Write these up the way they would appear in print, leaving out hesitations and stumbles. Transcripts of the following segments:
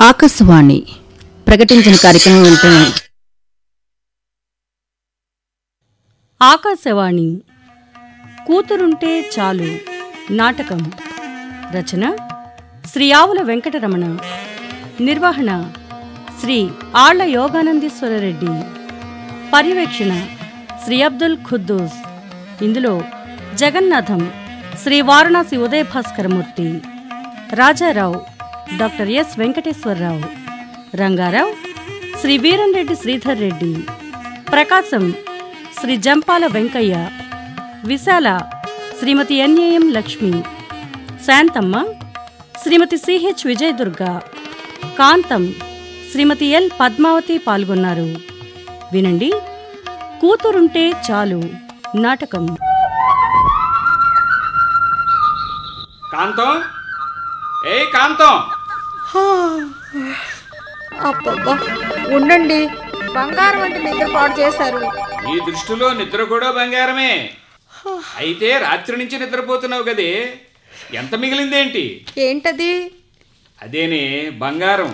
ఆకాశవాణి ప్రకటించిన కార్యక్రమం వింటున్నాం. ఆకాశవాణి కూతురుంటే చాలు నాటకం. రచన శ్రీ ఆవుల వెంకటరమణ. నిర్వహణ శ్రీ ఆళ్ల యోగానందీశ్వరరెడ్డి. పర్యవేక్షణ శ్రీ అబ్దుల్ ఖుద్దూస్. ఇందులో జగన్నాథం శ్రీ వారణాసి ఉదయభాస్కరమూర్తి, రాజారావు డాక్టర్ ఎస్ వెంకటేశ్వరరావు, రంగారావు శ్రీ వీరంరెడ్డి శ్రీధర్ రెడ్డి, ప్రకాశం శ్రీ జంపాల వెంకయ్య, విశాల శ్రీమతి ఎన్ఏఎం లక్ష్మి, శాంతమ్మ శ్రీమతి సిహెచ్ విజయదుర్గ, కాంతం శ్రీమతి ఎల్ పద్మావతి పాల్గొన్నారు. వినండి, కూతురుంటే చాలు నాటకం. కాంతం, ఏ కాంతం, అబ్బబ్బా, ఉండండి. బంగారం వంటి నిద్ర పాడు చేశారు. నీ దృష్టిలో నిద్ర కూడా బంగారమే. అయితే రాత్రి నుంచి నిద్రపోతున్నావు కదే, ఎంత మిగిలిందేంటి? ఏంటది? అదేనే బంగారం.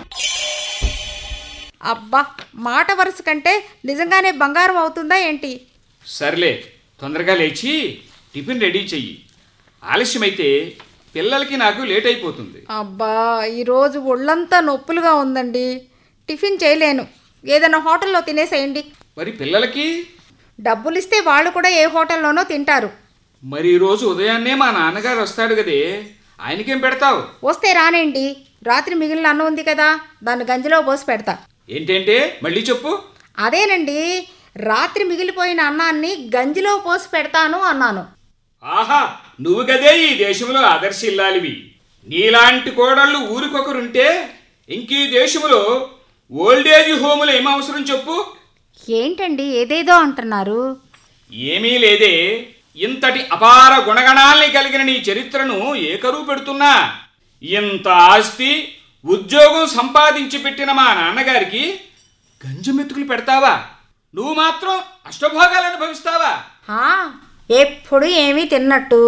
అబ్బా, మాట వరుస కంటే నిజంగానే బంగారం అవుతుందా ఏంటి? సర్లే, తొందరగా లేచి టిఫిన్ రెడీ చెయ్యి. ఆలస్యమైతే పిల్లలకి నాకు లేట్ అయిపోతుంది. అబ్బా, ఈరోజు ఒళ్ళంతా నొప్పులుగా ఉందండి. టిఫిన్ చేయలేను. ఏదైనా హోటల్లో తినేసేయండి. మరి పిల్లలకి? డబ్బులు ఇస్తే వాళ్ళు కూడా ఏ హోటల్లోనో తింటారు. మరి ఈరోజు ఉదయాన్నే మా నాన్నగారు వస్తాడు కదే, ఆయనకేం పెడతావు? వస్తే రానేండి. రాత్రి మిగిలిన అన్నం ఉంది కదా, దాన్ని గంజిలో పోసి పెడతా. ఏంటంటే మళ్ళీ చెప్పు. అదేనండి, రాత్రి మిగిలిపోయిన అన్నాన్ని గంజిలో పోసి పెడతాను అన్నాను. ఆహా, నువ్వు గదే ఈ దేశంలో ఆదర్శిల్లాలివి. నీలాంటి కోడళ్ళు ఊరికొకరుంటే ఇంక ఈ దేశంలో ఓల్డేజ్ హోములు ఏమవసరం చెప్పు. ఏంటండి ఏదేదో అంటున్నారు? ఏమీ లేదే, ఇంతటి అపార గుణగణాల్ని కలిగిన నీ చరిత్రను ఏ కరువు పెడుతున్నా? ఇంత ఆస్తి ఉద్యోగం సంపాదించి పెట్టిన మా నాన్నగారికి గంజమెతుకులు పెడతావా? నువ్వు మాత్రం అష్టభోగాలు అనుభవిస్తావా? ఎప్పుడు ఏమీ తిన్నట్టు.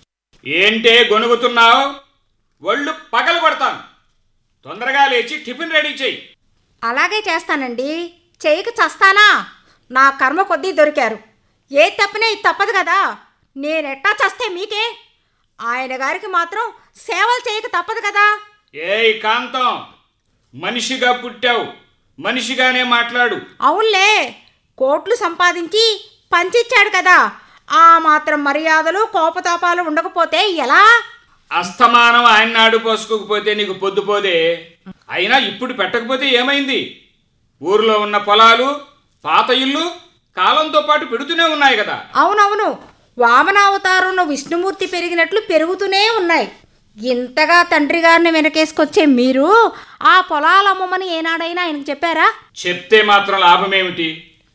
ఏంటే గొనుగుతున్నావు? ఒళ్ళు పగలు కొడతాను. తొందరగా లేచి టిఫిన్ రెడీ చెయ్యి. అలాగే చేస్తానండి. చేయక చస్తానా? నా కర్మ కొద్దీ దొరికారు. ఏ తప్పనే ఇది తప్పదు కదా. నేనెట్టా చస్తే మీకే? ఆయన గారికి మాత్రం సేవలు చేయక తప్పదు కదా. ఏయ్ కాంతం, మనిషిగా పుట్టావు, మనిషిగానే మాట్లాడు. అవునులే, కోట్లు సంపాదించి పంచిచ్చాడు కదా. ఆ మాత్రం మర్యాదలు కోపతాపాలు ఉండకపోతే ఎలా? అస్తమానం ఆయన నాడు పోసుకోకపోతే నీకు పొద్దుపోదే. అయినా ఇప్పుడు పెట్టకపోతే ఏమైంది? ఊరిలో ఉన్న పొలాలు, పాత ఇల్లు కాలంతో పాటు పెడుతూనే ఉన్నాయి కదా. అవునవును, వామనావతారంలో విష్ణుమూర్తి పెరిగినట్లు పెరుగుతూనే ఉన్నాయి. ఇంతగా తండ్రి గారిని వెనకేసుకొచ్చే మీరు ఆ పొలాలు అమ్మమని ఏనాడైనా ఆయనకు చెప్పారా? చెప్తే మాత్రం లాభమేమిటి?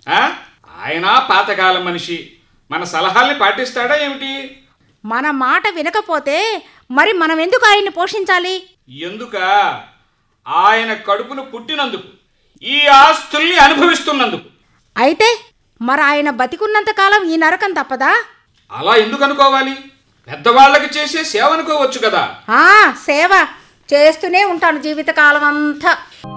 ఆయన పాతకాలం మనిషి, మన సలహాల్ని పాటిస్తాడా ఏమిటి? మన మాట వినకపోతే మరి మనం ఎందుకు ఆయన్ని పోషించాలి? ఎందుక? ఆయన కడుపును పుట్టినందుకు, ఈ ఆస్తుల్ని అనుభవిస్తున్నందుకు. అయితే మరి ఆయన బతికున్నంత కాలం ఈ నరకం తప్పదా? అలా ఎందుకు అనుకోవాలి? పెద్దవాళ్ళకి చేసే సేవ అనుకోవచ్చు కదా. సేవ చేస్తూనే ఉంటాను జీవితకాలం అంతా.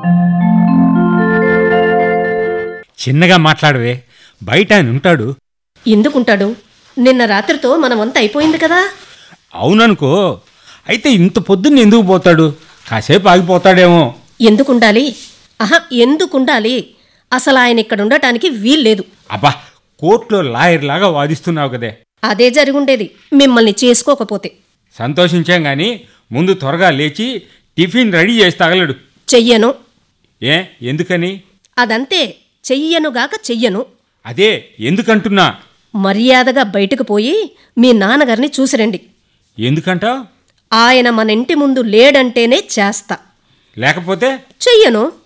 చిన్నగా మాట్లాడవే, బయట ఆయన ఉంటాడు. ఎందుకుంటాడు? నిన్న రాత్రితో మనమంతా అయిపోయింది కదా. అవుననుకో, అయితే ఇంత పొద్దున్న ఎందుకు పోతాడు? కాసేపు ఆగిపోతాడేమో. ఎందుకుండాలి? ఎందుకుండాలి? అసలు ఆయన ఇక్కడ ఉండటానికి వీల్లేదు. అబ్బా, కోర్టులో లాయర్ లాగా వాదిస్తున్నావు కదే. అదే జరుగుండేది మిమ్మల్ని చేసుకోకపోతే. సంతోషించాం గాని ముందు త్వరగా లేచి టిఫిన్ రెడీ చేసి తగలడు. చెయ్యను. ఎందుకని? అదంతే, చెయ్యనుగాక చెయ్యను. అదే ఎందుకంటున్నా. మర్యాదగా బయటకు పోయి మీ నాన్నగారిని చూసిరండి. ఎందుకంటావు? ఆయన మన ఇంటి ముందు లేడంటేనే చేస్తా, లేకపోతే చెయ్యను.